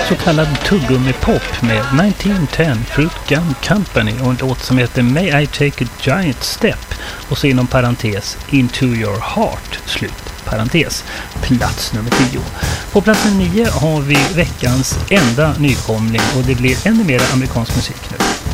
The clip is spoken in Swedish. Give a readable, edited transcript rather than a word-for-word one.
så kallad tuggummi-pop med 1910 Fruit Gum Company och en låt som heter May I Take a Giant Step och så inom parentes Into Your Heart, slut parentes, plats nummer 10. På plats nummer 9 har vi veckans enda nykomling och det blir ännu mer amerikansk musik nu.